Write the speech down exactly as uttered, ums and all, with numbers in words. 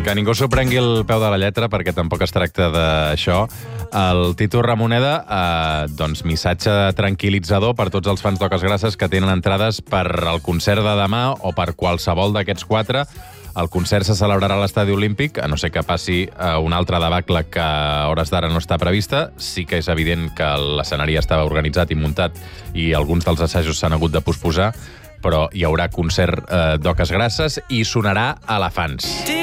Que ningú s'ho prengui el peu de la lletra, perquè tampoc es tracta d'això. El Tito Ramoneda, eh, doncs missatge tranquil·litzador per tots els fans d'Oques Grasses que tenen entrades per al concert de demà o per qualsevol d'aquests quatre. El concert se celebrarà a l'Estadi Olímpic, a no ser que passi eh, un altre debacle que a hores d'ara no està prevista. Sí que és evident que l'escenari estava organitzat i muntat i alguns dels assajos s'han hagut de posposar, però hi haurà concert eh, d'Oques Grasses i sonarà Elefants.